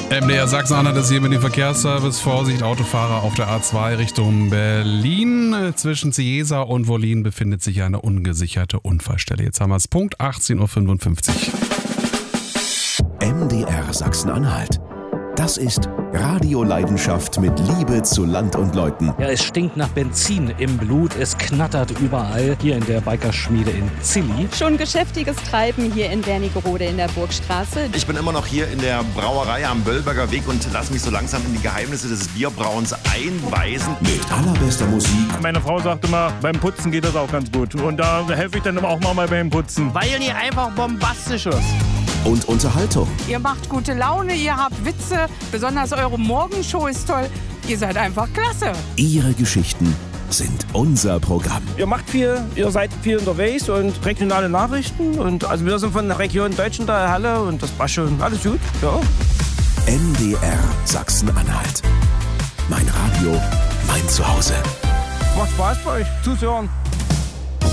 MDR Sachsen-Anhalt ist hier mit dem Verkehrsservice. Vorsicht, Autofahrer auf der A2 Richtung Berlin. Zwischen Cieza und Wollin befindet sich eine ungesicherte Unfallstelle. Jetzt haben wir es Punkt 18.55 Uhr. MDR Sachsen-Anhalt. Das ist Radioleidenschaft mit Liebe zu Land und Leuten. Ja, es stinkt nach Benzin im Blut, es knattert überall hier in der Bikerschmiede in Zilli. Schon geschäftiges Treiben hier in Wernigerode in der Burgstraße. Ich bin immer noch hier in der Brauerei am Böllberger Weg und lasse mich so langsam in die Geheimnisse des Bierbrauens einweisen. Mit allerbester Musik. Meine Frau sagt immer, beim Putzen geht das auch ganz gut. Und da helfe ich dann auch mal beim Putzen. Weil ihr einfach bombastisch ist. Und Unterhaltung. Ihr macht gute Laune, ihr habt Witze, besonders eure Morgenshow ist toll. Ihr seid einfach klasse. Ihre Geschichten sind unser Programm. Ihr macht viel, ihr seid viel unterwegs und regionale Nachrichten. Und also wir sind von der Region Deutschenthal, Halle und das war schon alles gut. Ja. MDR Sachsen-Anhalt. Mein Radio, mein Zuhause. Macht Spaß bei euch zuzuhören.